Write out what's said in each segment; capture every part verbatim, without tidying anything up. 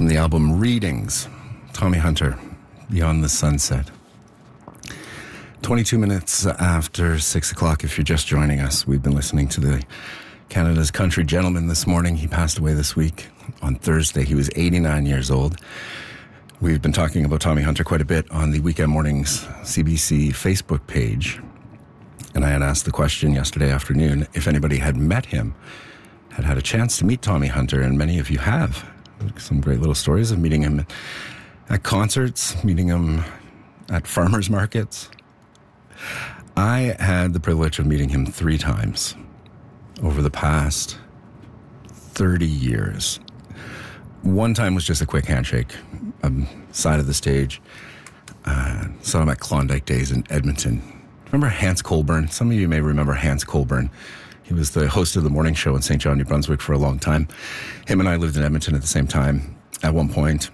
from the album Readings, Tommy Hunter, Beyond the Sunset. twenty-two minutes after six o'clock, if you're just joining us. We've been listening to the Canada's Country Gentleman this morning. He passed away this week on Thursday. He was eighty-nine years old. We've been talking about Tommy Hunter quite a bit on the Weekend Mornings C B C Facebook page. And I had asked the question yesterday afternoon if anybody had met him, had had a chance to meet Tommy Hunter, and many of you have. Some great little stories of meeting him at concerts, meeting him at farmers markets. I had the privilege of meeting him three times over the past thirty years. One time was just a quick handshake, um, side of the stage. Uh, saw him at Klondike Days in Edmonton. Remember Hans Colburn? Some of you may remember Hans Colburn. He was the host of the morning show in Saint John, New Brunswick for a long time. Him and I lived in Edmonton at the same time. At one point,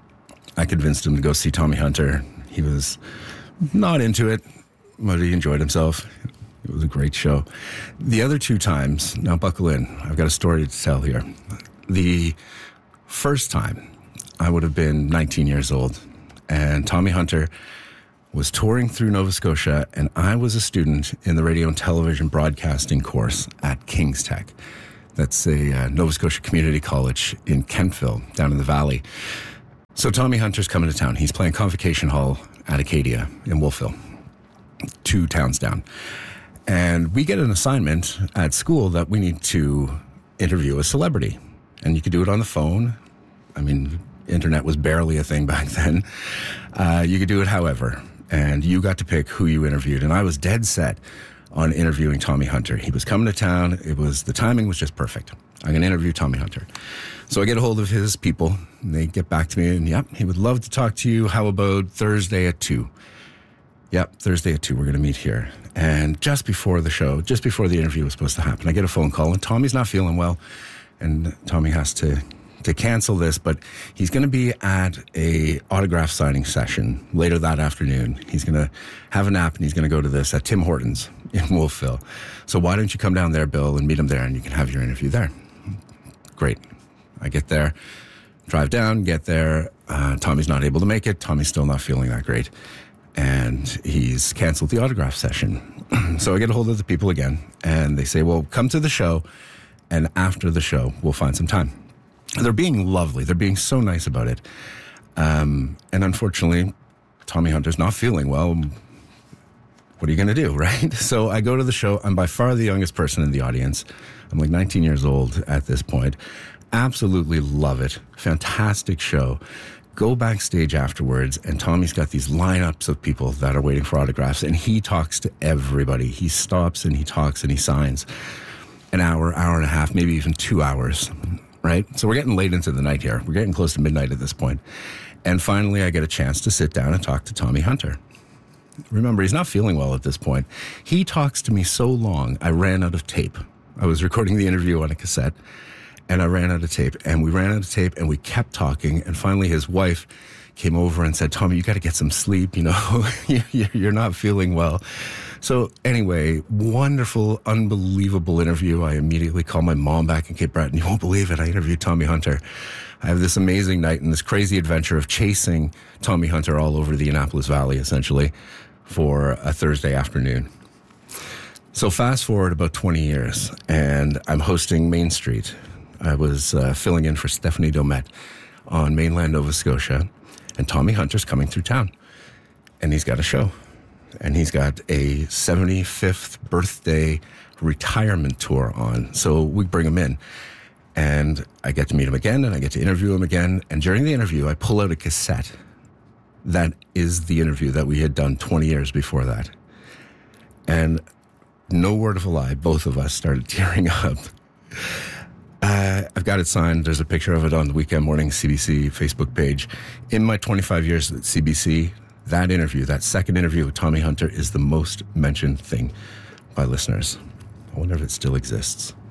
I convinced him to go see Tommy Hunter. He was not into it, but he enjoyed himself. It was a great show. The other two times, now buckle in, I've got a story to tell here. The first time, I would have been nineteen years old, and Tommy Hunter was touring through Nova Scotia, and I was a student in the radio and television broadcasting course at King's Tech. That's a uh, Nova Scotia Community College in Kentville, down in the valley. So Tommy Hunter's coming to town. He's playing Convocation Hall at Acadia in Wolfville, two towns down. And we get an assignment at school that we need to interview a celebrity. And you could do it on the phone. I mean, internet was barely a thing back then. Uh, you could do it however. And you got to pick who you interviewed. And I was dead set on interviewing Tommy Hunter. He was coming to town. It was, the timing was just perfect. I'm going to interview Tommy Hunter. So I get a hold of his people, and they get back to me, and yep, he would love to talk to you. How about Thursday at two? Yep, Thursday at two, we're going to meet here. And just before the show, just before the interview was supposed to happen, I get a phone call, and Tommy's not feeling well, and Tommy has to, to cancel this, but he's going to be at a autograph signing session later that afternoon. He's going to have a nap, and he's going to go to this at Tim Hortons in Wolfville. So why don't you come down there, Bill, and meet him there, and you can have your interview there. Great. I get there, drive down, get there. Uh, Tommy's not able to make it. Tommy's still not feeling that great. And he's canceled the autograph session. So I get a hold of the people again, and they say, well, come to the show, and after the show, we'll find some time. And they're being lovely. They're being so nice about it. Um, and unfortunately, Tommy Hunter's not feeling well. What are you going to do, right? So I go to the show. I'm by far the youngest person in the audience. I'm like nineteen years old at this point. Absolutely love it. Fantastic show. Go backstage afterwards, and Tommy's got these lineups of people that are waiting for autographs, and he talks to everybody. He stops and he talks and he signs an hour, hour and a half, maybe even two hours, right? So we're getting late into the night here. We're getting close to midnight at this point. And finally, I get a chance to sit down and talk to Tommy Hunter. Remember, he's not feeling well at this point. He talks to me so long, I ran out of tape. I was recording the interview on a cassette, and I ran out of tape, and we ran out of tape, and we kept talking, and finally his wife came over and said, Tommy, you got to get some sleep, you know, you're not feeling well. So anyway, wonderful, unbelievable interview. I immediately called my mom back in Cape Breton. You won't believe it, I interviewed Tommy Hunter. I have this amazing night and this crazy adventure of chasing Tommy Hunter all over the Annapolis Valley, essentially, for a Thursday afternoon. So fast forward about twenty years, and I'm hosting Main Street. I was uh, filling in for Stephanie Domet on mainland Nova Scotia, and Tommy Hunter's coming through town, and he's got a show, and he's got a seventy-fifth birthday retirement tour on, so we bring him in, and I get to meet him again, and I get to interview him again, and during the interview, I pull out a cassette that is the interview that we had done twenty years before that, and no word of a lie, both of us started tearing up. Uh, I've got it signed. There's a picture of it on the Weekend Morning C B C Facebook page. In my twenty-five years at C B C, that interview, that second interview with Tommy Hunter, is the most mentioned thing by listeners. I wonder if it still exists.